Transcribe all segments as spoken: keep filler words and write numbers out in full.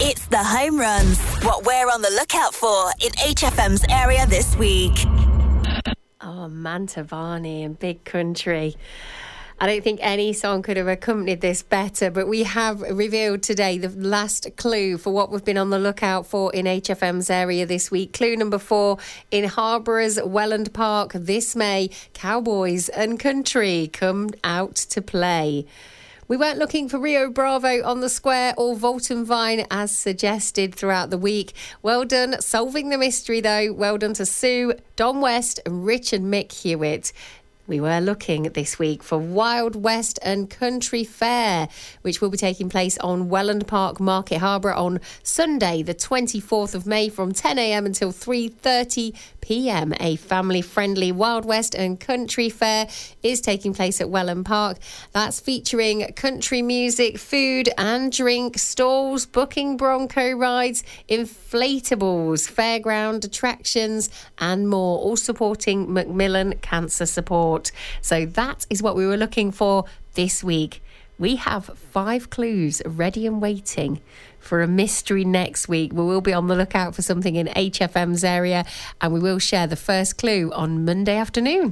It's the home runs. What we're on the lookout for in H F M's area this week. Oh, Mantovani and Big Country. I don't think any song could have accompanied this better, but we have revealed today the last clue for what we've been on the lookout for in H F M's area this week. Clue number four, in Harborough's Welland Park this May, Cowboys and Country come out to play. We weren't looking for Rio Bravo on the square or Volton Vine as suggested throughout the week. Well done solving the mystery though. Well done to Sue, Don West and Rich and Mick Hewitt. We were looking this week for Wild West and Country Fair, which will be taking place on Welland Park, Market Harborough on Sunday, the twenty-fourth of May from ten a m until three thirty p m. A family-friendly Wild West and Country Fair is taking place at Welland Park. That's featuring country music, food and drink, stalls, booking bronco rides, inflatables, fairground attractions and more, all supporting Macmillan Cancer Support. So that is what we were looking for this week. We have five clues ready and waiting for a mystery next week. We will be on the lookout for something in H F M's area and we will share the first clue on Monday afternoon.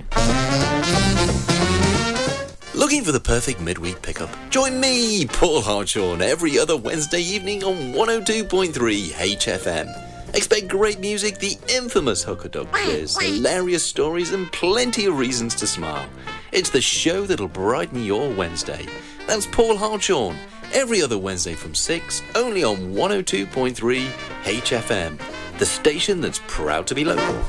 Looking for the perfect midweek pickup? Join me, Paul Hartshorn, every other Wednesday evening on one oh two point three H F M. Expect great music, the infamous Hooker Dog quiz, hilarious stories and plenty of reasons to smile. It's the show that'll brighten your Wednesday. That's Paul Hartshorn, every other Wednesday from six, only on one oh two point three H F M, the station that's proud to be local.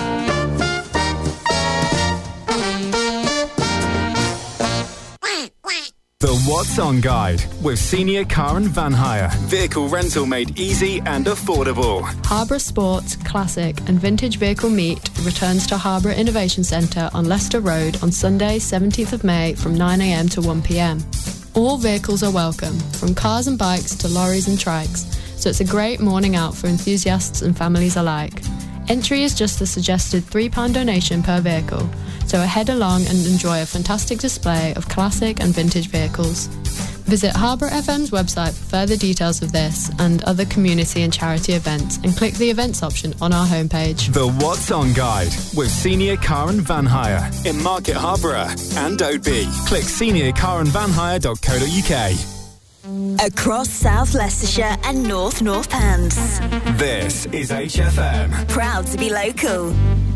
The What's On Guide with Senior Car and Van Hire. Vehicle rental made easy and affordable. Harborough Sports, Classic and Vintage Vehicle Meet returns to Harborough Innovation Centre on Leicester Road on Sunday, seventeenth of May from nine a m to one p m. All vehicles are welcome, from cars and bikes to lorries and trikes, so it's a great morning out for enthusiasts and families alike. Entry is just the suggested three pounds donation per vehicle, so head along and enjoy a fantastic display of classic and vintage vehicles. Visit Harborough F M's website for further details of this and other community and charity events and click the events option on our homepage. The What's On Guide with Senior Car and Van Hire in Market Harborough and Oadby. Click senior car and van hire dot co dot u k. Across South Leicestershire and North Northants. This is H F M. Proud to be local.